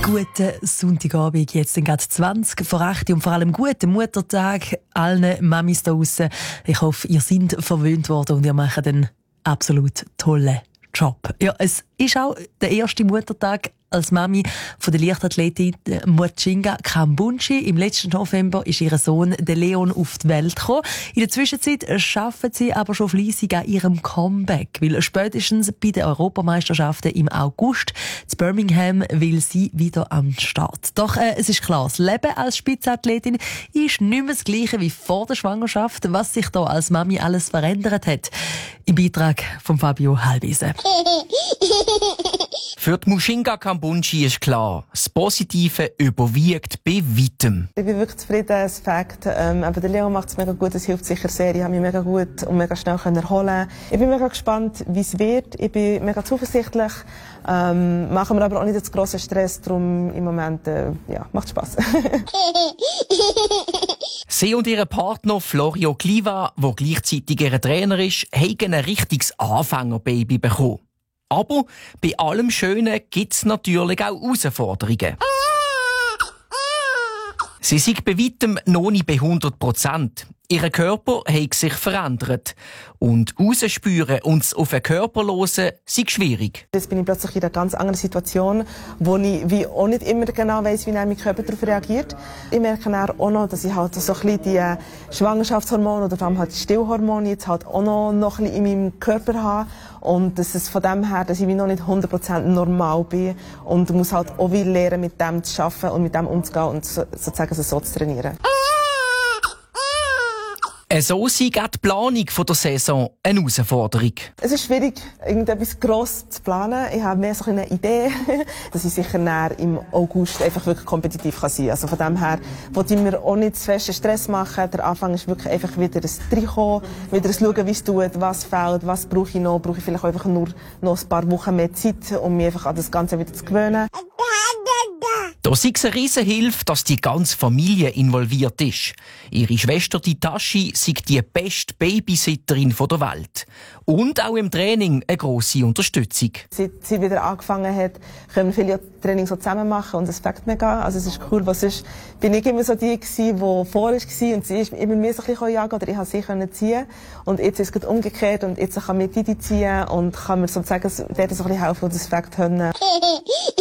Guten Sonntagabend, jetzt sind gerade 20 vor 8 und vor allem guten Muttertag allen Mamis da draussen. Ich hoffe, ihr seid verwöhnt worden und ihr macht einen absolut tollen Job. Ja, es ist auch der erste Muttertag als Mami von der Leichtathletin Mochinga Kambundji. Im letzten November ist ihr Sohn der Leon auf die Welt gekommen. In der Zwischenzeit arbeitet sie aber schon fleissig an ihrem Comeback, weil spätestens bei den Europameisterschaften im August in Birmingham will sie wieder am Start. Doch es ist klar, das Leben als Spitzenathletin ist nicht mehr das Gleiche wie vor der Schwangerschaft, was sich da als Mami alles verändert hat. Im Beitrag von Fabio Halbise. Für die Mochinga Kambundji ist klar, das Positive überwiegt bei weitem. Ich bin wirklich zufrieden, es Fakt. Aber der Leon macht es mega gut, es hilft sicher sehr. Ich habe mich mega gut und mega schnell erholen. Ich bin mega gespannt, wie es wird. Ich bin mega zuversichtlich. Machen wir aber auch nicht zu grossen Stress, darum im Moment macht Spass. Sie und ihr Partner Florio Cliva, der gleichzeitig ihr Trainer ist, haben ein richtiges Anfängerbaby bekommen. Aber bei allem Schönen gibt es natürlich auch Herausforderungen. Sie sind bei weitem noch nicht bei 100%. Ihr Körper hat sich verändert. Und rausspüren und es auf den Körper hören, ist schwierig. Jetzt bin ich plötzlich in einer ganz anderen Situation, wo ich wie auch nicht immer genau weiss, wie mein Körper darauf reagiert. Ich merke auch noch, dass ich halt so ein bisschen die Schwangerschaftshormone oder vor allem halt die Stillhormone jetzt halt auch noch ein bisschen in meinem Körper habe. Und dass es von dem her, dass ich wie noch nicht 100% normal bin und muss halt auch wieder lernen, mit dem zu arbeiten und mit dem umzugehen und sozusagen so zu trainieren. So sei auch die Planung der Saison eine Herausforderung. Es ist schwierig, irgendetwas Grosses zu planen. Ich habe mehr so eine Idee, dass ich sicher im August einfach wirklich kompetitiv sein kann. Also von dem her wollte ich mir auch nicht zu festen Stress machen. Der Anfang ist wirklich einfach wieder ein Reinkommen, wieder ein Schauen, wie es tut, was fehlt, was brauche ich noch. Brauche ich vielleicht einfach nur noch ein paar Wochen mehr Zeit, um mich einfach an das Ganze wieder zu gewöhnen. Da sei es eine Riesenhilfe, dass die ganze Familie involviert ist. Ihre Schwester, die Tashi, sei die beste Babysitterin der Welt. Und auch im Training eine grosse Unterstützung. Seit sie wieder angefangen hat, können wir viele Trainings so zusammen machen und es fängt mega. Also es ist cool, was ist. Bin ich immer so die gewesen, die vor war und sie ist immer mir so ein bisschen jagen oder ich habe sie können ziehen. Und jetzt ist es umgekehrt und jetzt kann mir die ziehen und kann mir sozusagen dort so ein bisschen helfen, wo das fängt.